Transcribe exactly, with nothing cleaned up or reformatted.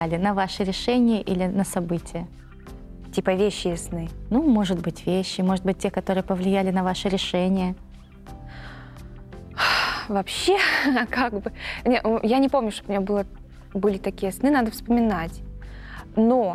На ваши решения или на события? Типа вещи и сны. Ну, может быть, вещи, может быть, те, которые повлияли на ваше решение. Вообще, как бы... Не, у- я не помню, что у меня было, были такие сны, надо вспоминать. Но